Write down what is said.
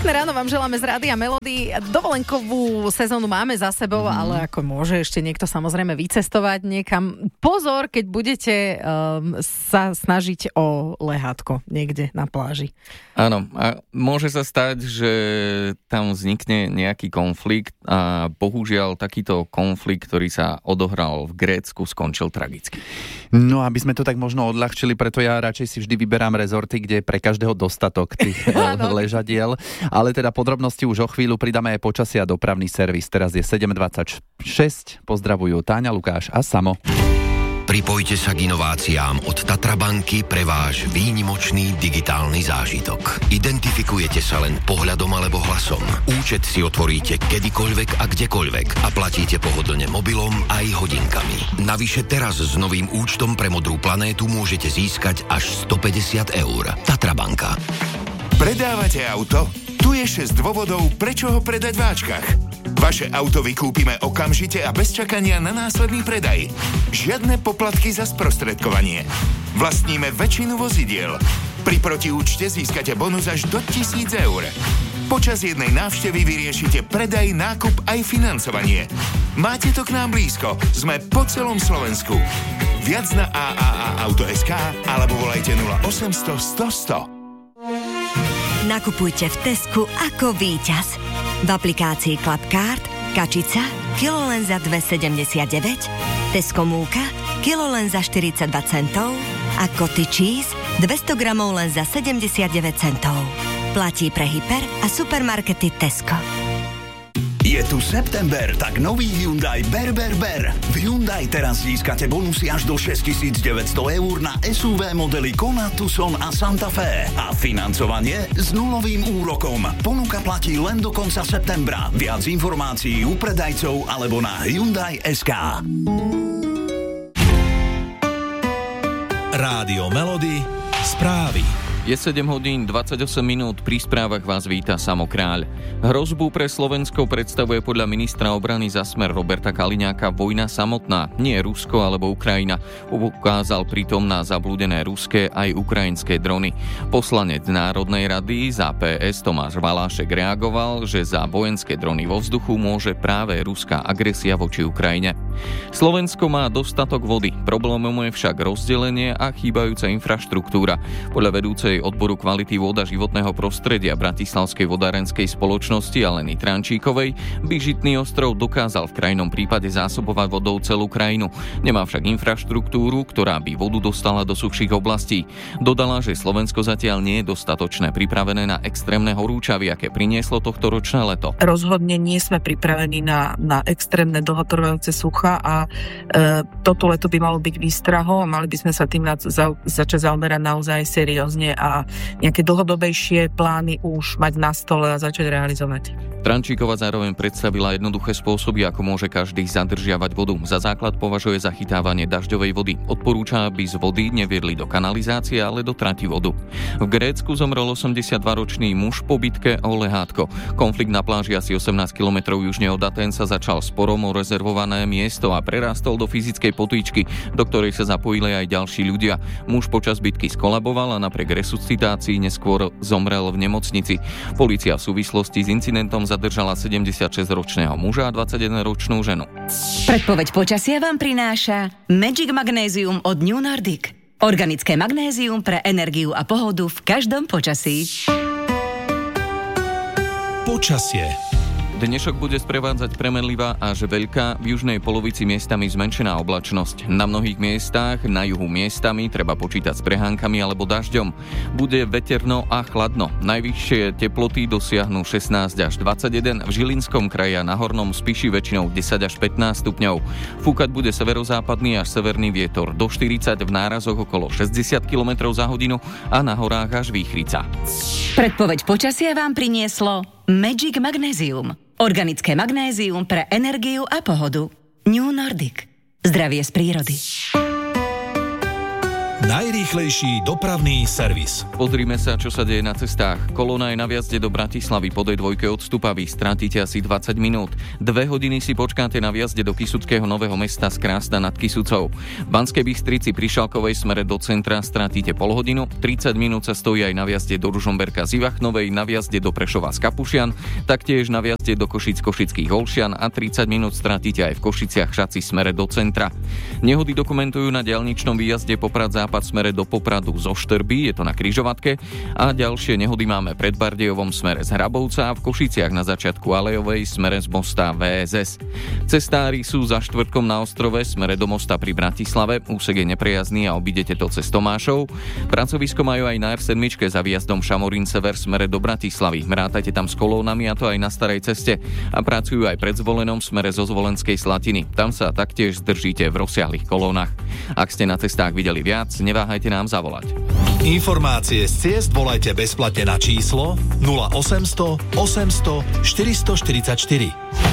Pekné ráno vám želáme z Rádia Melody. Dovolenkovú sezónu máme za sebou, ale ako môže ešte niekto samozrejme vycestovať niekam. Pozor, keď budete sa snažiť o lehátko niekde na pláži. Áno, a môže sa stať, že tam vznikne nejaký konflikt a bohužiaľ takýto konflikt, ktorý sa odohral v Grécku, skončil tragicky. No, aby sme to tak možno odľahčili, preto ja radšej si vždy vyberám rezorty, kde je pre každého dostatok tých ležadiel. Ale teda podrobnosti už o chvíľu, pridáme aj počasie a dopravný servis. Teraz je 7:26. Pozdravujú Táňa, Lukáš a Samo. Pripojte sa k inováciám od Tatra banky pre váš výnimočný digitálny zážitok. Identifikujete sa len pohľadom alebo hlasom. Účet si otvoríte kedykoľvek a kdekoľvek a platíte pohodlne mobilom aj hodinkami. Navyše teraz s novým účtom pre Modrú planétu môžete získať až 150 €. Tatra banka. Predávate auto? Tu je 6 dôvodov, prečo ho predať v Ačkách. Vaše auto vykúpime okamžite a bez čakania na následný predaj. Žiadne poplatky za sprostredkovanie. Vlastníme väčšinu vozidiel. Pri protiúčte získate bonus až do 1000 €. Počas jednej návštevy vyriešite predaj, nákup aj financovanie. Máte to k nám blízko. Sme po celom Slovensku. Viac na AAA-auto.sk alebo volajte 0800 100 100. Nakupujte v Tesku ako víťaz. V aplikácii Clubcard, kačica, kilo len za 2,79, Tesco múka, kilo len za 42 centov a Koty cheese 200 gramov len za 79 centov. Platí pre hyper a supermarkety Tesco. Je tu september, tak nový Hyundai Ber. V Hyundai teraz získate bonusy až do 6 900 € na SUV modely Kona, Tucson a Santa Fe. A financovanie s nulovým úrokom. Ponuka platí len do konca septembra. Viac informácií u predajcov alebo na Hyundai.sk. Rádio Melody, správy. Je 7:28, pri správach vás víta Samo Kráľ. Hrozbu pre Slovensko predstavuje podľa ministra obrany za Smer Roberta Kaliňáka vojna samotná, nie Rusko alebo Ukrajina. Ukázal pritom na zablúdené ruské aj ukrajinské drony. Poslanec Národnej rady za PS Tomáš Valášek reagoval, že za vojenské drony vo vzduchu môže práve ruská agresia voči Ukrajine. Slovensko má dostatok vody, problémom je však rozdelenie a chýbajúca infraštruktúra. Podľa vedúcej odboru kvality vôd a životného prostredia Bratislavskej vodárenskej spoločnosti Aleny Trančíkovej by Žitný ostrov dokázal v krajnom prípade zásobovať vodou celú krajinu. Nemá však infraštruktúru, ktorá by vodu dostala do suchších oblastí. Dodala, že Slovensko zatiaľ nie je dostatočne pripravené na extrémne horúčavy, aké prinieslo tohtoročné leto. Rozhodne nie sme pripravení na extrémne dlhotrvajúce sucha a toto leto by malo byť výstrahou a mali by sme sa tým začať zaoberať naozaj seriózne a nejaké dlhodobejšie plány už mať na stole a začať realizovať. Trančíková zároveň predstavila jednoduché spôsoby, ako môže každý zadržiavať vodu. Za základ považuje zachytávanie dažďovej vody. Odporúča, aby z vody neviedli do kanalizácie, ale do trati vodu. V Grécku zomrel 82-ročný muž po bitke o lehátko. Konflikt na pláži asi 18 km južne od Atén sa začal sporom o rezervované miesto a prerástol do fyzickej potýčky, do ktorej sa zapojili aj ďalší ľudia. Muž počas bitky skolaboval a napriek resuscitácii neskôr zomrel v nemocnici. Polícia v súvislosti s incidentom zadržala 76-ročného muža a 21-ročnú ženu. Predpoveď počasia vám prináša Magic Magnézium od New Nordic. Organické magnézium pre energiu a pohodu v každom počasí. Počasie. Dnešok bude sprevádzať premenlivá až veľká, v južnej polovici miestami zmenšená oblačnosť. Na mnohých miestach, na juhu miestami treba počítať s prehánkami alebo dažďom. Bude veterno a chladno. Najvyššie teploty dosiahnu 16 až 21, v Žilinskom kraji a na Hornom Spiši väčšinou 10 až 15 stupňov. Fúkať bude severozápadný až severný vietor do 40, v nárazoch okolo 60 km za hodinu a na horách až výchrica. Predpoveď počasia vám prinieslo Magic Magnézium. Organické magnézium pre energiu a pohodu. New Nordic. Zdravie z prírody. najrýchlejší dopravný servis. Pozrime sa, čo sa deje na cestách. Kolóna je na vjazde do Bratislavy po D2 od Stupavy. Stratíte asi 20 minút. 2 hodiny si počkáte na vjazde do Kysuckého Nového Mesta z Krásna nad Kysucou. V Banskej Bystrici pri Šalkovej smere do centra stratíte pol hodinu. 30 minút sa stojí aj na vjazde do Ružomberka z Ivachnovej, na vjazde do Prešova z Kapušian, taktiež na vjazde do Košíc Košických Olšian a 30 minút stratíte aj v Košiciach Šaci smere do centra. Nehody dokumentujú na diaľničnom výjazde Poprad-Západ smere do Popradu zo Štrby, je to na križovatke, a ďalšie nehody máme pred Bardejovom smere z Hrabovca a v Košiciach na začiatku Alejovej smere z mosta VSS. Cestári sú za Štvrtkom na Ostrove smere do mosta pri Bratislave, úsek je neprejazný a obídete to cez Tomášov. Pracovisko majú aj na R7 za výjazdom Šamorín sever smere do Bratislavy. Rátajte tam s kolónami, a to aj na starej ceste, a pracujú aj pred Zvolenom smere zo Zvolenskej Slatiny. Tam sa taktiež zdržíte v rozsiahlych kolónach. Ak ste na cestách videli viac, neváhajte nám zavolať. Informácie z ciest volajte bezplatne na číslo 0800 800 444.